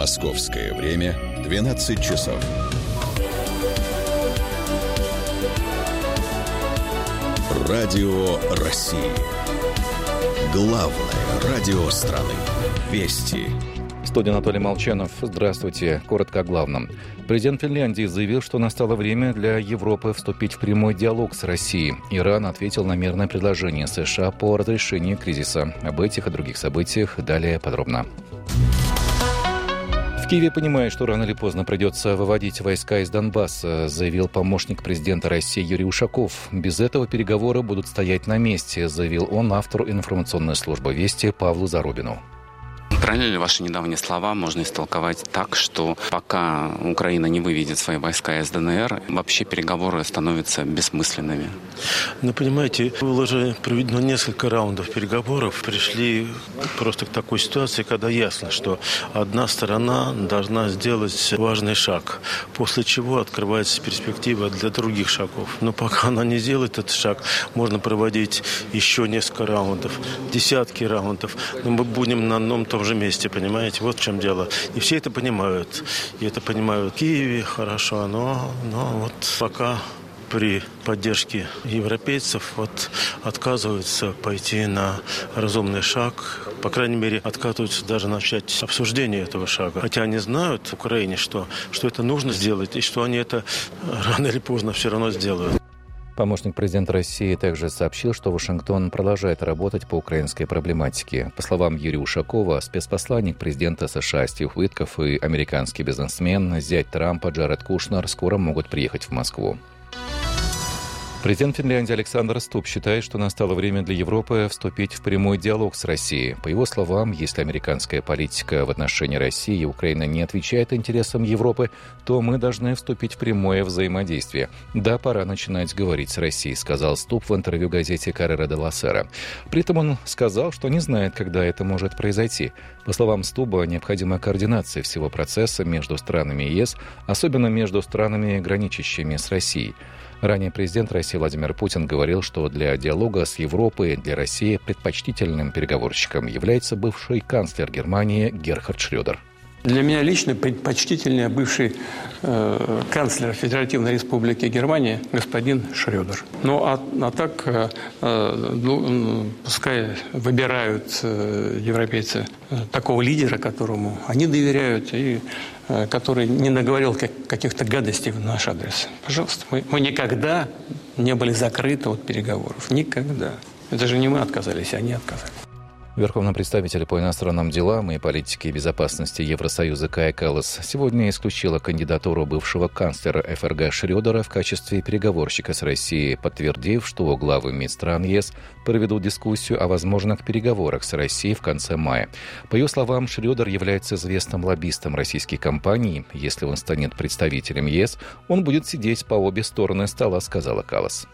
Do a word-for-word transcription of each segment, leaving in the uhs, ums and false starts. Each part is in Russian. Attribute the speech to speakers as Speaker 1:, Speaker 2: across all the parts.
Speaker 1: Московское время двенадцать часов. Радио России. Главное радио страны. Вести.
Speaker 2: В студии Анатолий Молчанов. Здравствуйте. Коротко о главном. Президент Финляндии заявил, что настало время для Европы вступить в прямой диалог с Россией. Иран ответил на мирное предложение США по разрешению кризиса. Об этих и других событиях далее подробно. В Киеве понимают, что рано или поздно придется выводить войска из Донбасса, заявил помощник президента России Юрий Ушаков. Без этого переговоры будут стоять на месте, заявил он автору информационной службы «Вести» Павлу Зарубину.
Speaker 3: Правильно ли ваши недавние слова можно истолковать так, что пока Украина не выведет свои войска из ДНР, вообще переговоры становятся бессмысленными?
Speaker 4: Ну, понимаете, было уже проведено несколько раундов переговоров. Пришли просто к такой ситуации, когда ясно, что одна сторона должна сделать важный шаг, после чего открывается перспектива для других шагов. Но пока она не сделает этот шаг, можно проводить еще несколько раундов, десятки раундов. Но мы будем на одном и том же месте, понимаете? Вот в чем дело. И все это понимают. И это понимают в Киеве хорошо, но, но вот пока при поддержке европейцев вот отказываются пойти на разумный шаг. По крайней мере, отказываются даже начать обсуждение этого шага. Хотя они знают в Украине, что, что это нужно сделать, и что они это рано или поздно все равно сделают.
Speaker 2: Помощник президента России также сообщил, что Вашингтон продолжает работать по украинской проблематике. По словам Юрия Ушакова, спецпосланник президента США Стив Уитков и американский бизнесмен, зять Трампа Джаред Кушнер скоро могут приехать в Москву. Президент Финляндии Александр Стуб считает, что настало время для Европы вступить в прямой диалог с Россией. По его словам, если американская политика в отношении России и Украины не отвечает интересам Европы, то мы должны вступить в прямое взаимодействие. Да, пора начинать говорить с Россией, сказал Стуб в интервью газете «Коррера делла Сера». При этом он сказал, что не знает, когда это может произойти. По словам Стуба, необходима координация всего процесса между странами ЕС, особенно между странами, граничащими с Россией. Ранее президент России Владимир Путин говорил, что для диалога с Европой для России предпочтительным переговорщиком является бывший канцлер Германии Герхард Шрёдер.
Speaker 5: Для меня лично предпочтительнее бывший э, канцлер Федеративной Республики Германия господин Шрёдер. Ну а, а так, э, ну, пускай выбирают э, европейцы э, такого лидера, которому они доверяют и э, который не наговорил как, каких-то гадостей в наш адрес. Пожалуйста, мы, мы никогда не были закрыты от переговоров. Никогда. Это же не мы отказались, а они отказались.
Speaker 2: Верховный представитель по иностранным делам и политике безопасности Евросоюза Кая Каллас сегодня исключила кандидатуру бывшего канцлера ФРГ Шрёдера в качестве переговорщика с Россией, подтвердив, что главы МИД стран ЕС проведут дискуссию о возможных переговорах с Россией в конце мая. По ее словам, Шрёдер является известным лоббистом российских компаний. Если он станет представителем ЕС, он будет сидеть по обе стороны стола, сказала Каллас.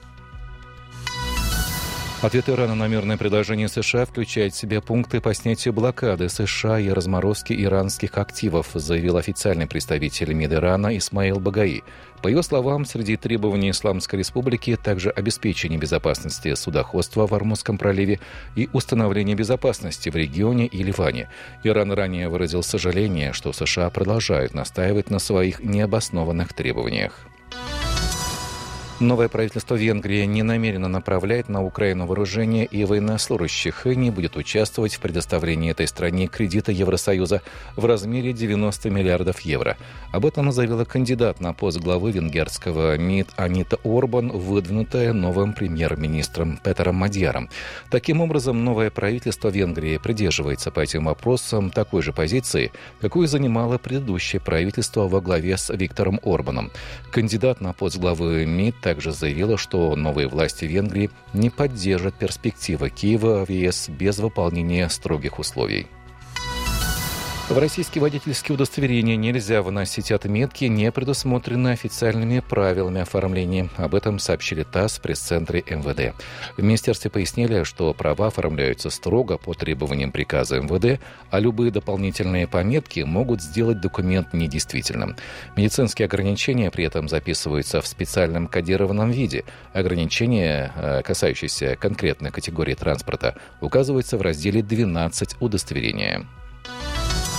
Speaker 2: Ответ Ирана на мирное предложение США включает в себя пункты по снятию блокады США и разморозки иранских активов, заявил официальный представитель МИД Ирана Исмаил Багаи. По его словам, среди требований Исламской Республики также обеспечение безопасности судоходства в Ормузском проливе и установление безопасности в регионе и Ливане. Иран ранее выразил сожаление, что США продолжают настаивать на своих необоснованных требованиях. Новое правительство Венгрии не намерено направлять на Украину вооружение и военнослужащих и не будет участвовать в предоставлении этой стране кредита Евросоюза в размере девяносто миллиардов евро. Об этом заявила кандидат на пост главы венгерского МИД Анита Орбан, выдвинутая новым премьер-министром Петером Мадьяром. Таким образом, новое правительство Венгрии придерживается по этим вопросам такой же позиции, какую занимало предыдущее правительство во главе с Виктором Орбаном. Кандидат на пост главы МИД также заявила, что новые власти Венгрии не поддержат перспективы Киева в ЕС без выполнения строгих условий. В российские водительские удостоверения нельзя выносить отметки, не предусмотренные официальными правилами оформления. Об этом сообщили ТАСС в пресс-центре эм вэ дэ. В министерстве пояснили, что права оформляются строго по требованиям приказа эм вэ дэ, а любые дополнительные пометки могут сделать документ недействительным. Медицинские ограничения при этом записываются в специальном кодированном виде. Ограничения, касающиеся конкретной категории транспорта, указываются в разделе двенадцать удостоверения.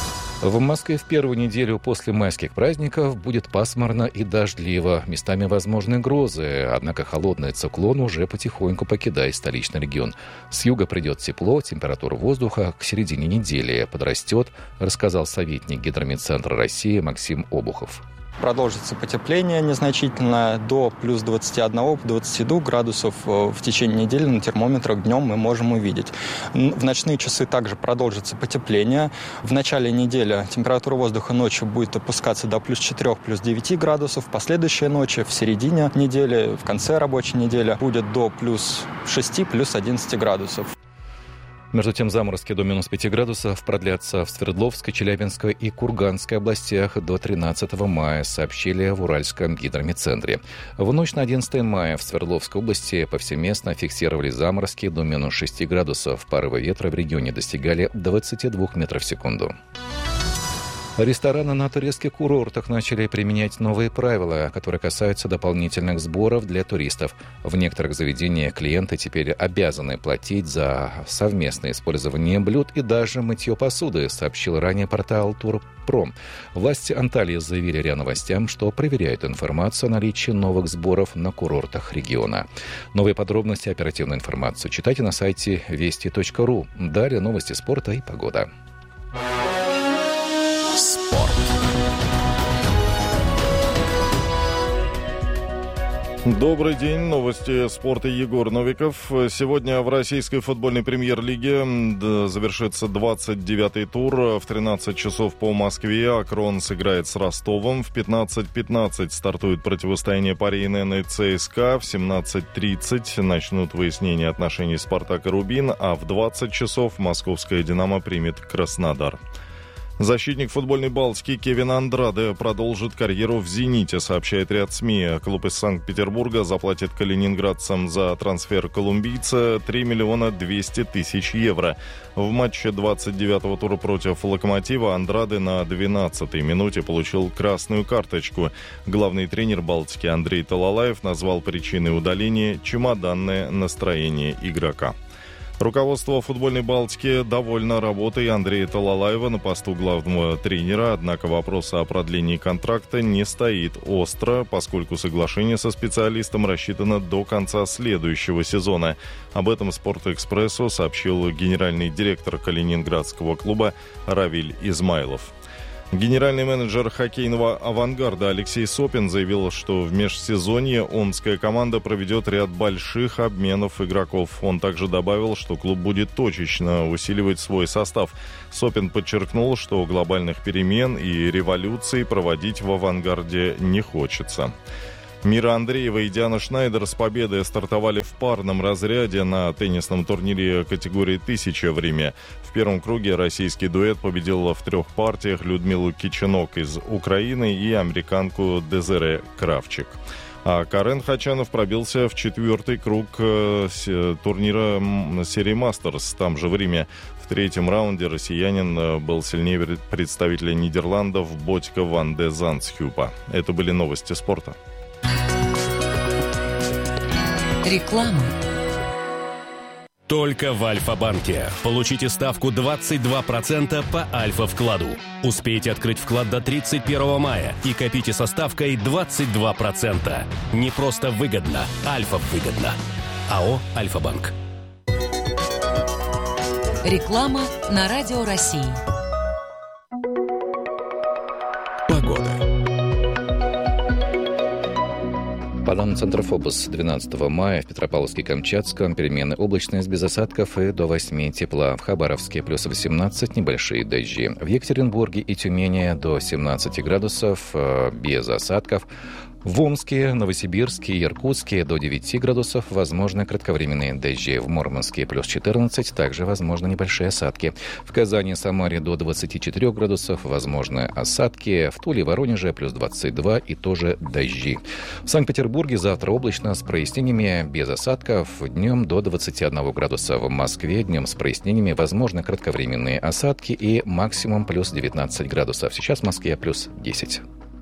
Speaker 2: В Москве в первую неделю после майских праздников будет пасмурно и дождливо. Местами возможны грозы, однако холодный циклон уже потихоньку покидает столичный регион. С юга придет тепло, температура воздуха к середине недели подрастет, рассказал советник Гидрометцентра России Максим Обухов.
Speaker 6: Продолжится потепление незначительно до плюс двадцати одного - двадцати двух градусов в течение недели на термометрах днем мы можем увидеть. В ночные часы также продолжится потепление. В начале недели температура воздуха ночью будет опускаться до плюс четырёх - плюс девяти градусов. В последующие ночи, в середине недели, в конце рабочей недели будет до плюс шести - плюс одиннадцати градусов.
Speaker 2: Между тем, заморозки до минус пяти градусов продлятся в Свердловской, Челябинской и Курганской областях до тринадцатого мая, сообщили в Уральском гидрометцентре. В ночь на одиннадцатое мая в Свердловской области повсеместно фиксировали заморозки до минус шести градусов. Порывы ветра в регионе достигали двадцати двух метров в секунду. Рестораны на турецких курортах начали применять новые правила, которые касаются дополнительных сборов для туристов. В некоторых заведениях клиенты теперь обязаны платить за совместное использование блюд и даже мытье посуды, сообщил ранее портал Турпром. Власти Анталии заявили РИА Новостям, что проверяют информацию о наличии новых сборов на курортах региона. Новые подробности и оперативную информацию читайте на сайте вести точка ру. Далее новости спорта и погода.
Speaker 1: Спорт.
Speaker 7: Добрый день. Новости спорта. Егор Новиков. Сегодня в российской футбольной премьер-лиге завершится двадцать девятый тур. В тринадцать часов по Москве Акрон сыграет с Ростовом. В пятнадцать пятнадцать стартует противостояние Пари эн эн и ЦСКА. В семнадцать тридцать начнут выяснение отношений Спартак и Рубин. А в двадцать часов московская «Динамо» примет Краснодар. Защитник футбольной Балтики Кевин Андраде продолжит карьеру в «Зените», сообщает ряд СМИ. Клуб из Санкт-Петербурга заплатит калининградцам за трансфер колумбийца три миллиона двести тысяч евро. В матче двадцать девятого тура против «Локомотива» Андраде на двенадцатой минуте получил красную карточку. Главный тренер Балтики Андрей Талалаев назвал причиной удаления чемоданное настроение игрока. Руководство футбольной Балтики довольно работой Андрея Талалаева на посту главного тренера, однако вопрос о продлении контракта не стоит остро, поскольку соглашение со специалистом рассчитано до конца следующего сезона. Об этом «Спортэкспрессу» сообщил генеральный директор калининградского клуба Равиль Измайлов. Генеральный менеджер хоккейного «Авангарда» Алексей Сопин заявил, что в межсезонье омская команда проведет ряд больших обменов игроков. Он также добавил, что клуб будет точечно усиливать свой состав. Сопин подчеркнул, что глобальных перемен и революций проводить в «Авангарде» не хочется. Мира Андреева и Диана Шнайдер с победой стартовали в парном разряде на теннисном турнире категории «Тысяча» в Риме. В первом круге российский дуэт победил в трех партиях Людмилу Кичинок из Украины и американку Дезире Кравчик. А Карен Хачанов пробился в четвертый круг турнира серии «Мастерс» там же в Риме. В третьем раунде россиянин был сильнее представителя Нидерландов Ботька ван де Зандсхюпа. Это были новости спорта.
Speaker 8: Реклама.
Speaker 9: Только в Альфа-банке. Получите ставку двадцать два процента по Альфа-вкладу. Успейте открыть вклад до тридцать первого мая и копите со ставкой двадцать два процента. Не просто выгодно, Альфа-выгодно. АО «Альфа-банк».
Speaker 8: Реклама на Радио России.
Speaker 1: Погода.
Speaker 2: По данным Центра ФОБОС, двенадцатого мая в Петропавловске-Камчатском переменная облачность без осадков и до восьми тепла. В Хабаровске плюс восемнадцать, небольшие дожди. В Екатеринбурге и Тюмени до семнадцати градусов без осадков. В Омске, Новосибирске и Иркутске до девяти градусов возможны кратковременные дожди. В Мурманске плюс четырнадцать, также возможны небольшие осадки. В Казани и Самаре до двадцати четырёх градусов возможны осадки. В Туле и Воронеже плюс двадцать два и тоже дожди. В Санкт-Петербурге завтра облачно с прояснениями без осадков. Днем до двадцати одного градуса. В Москве днем с прояснениями возможны кратковременные осадки и максимум плюс девятнадцать градусов. Сейчас в Москве плюс десять.